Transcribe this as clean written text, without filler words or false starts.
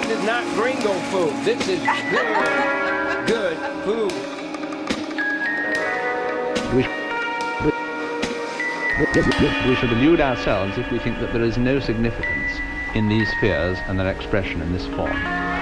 This is not gringo food. This is good food. We should elude ourselves if we think that there is no significance in these fears and their expression in this form.